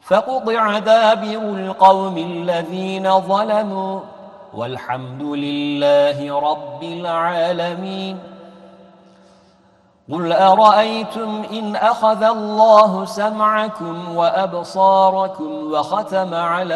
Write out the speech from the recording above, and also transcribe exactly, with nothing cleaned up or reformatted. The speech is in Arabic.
فقطع دابر القوم الذين ظلموا والحمد لله رب العالمين. قل أرأيتم إن أخذ الله سمعكم وأبصاركم وختم على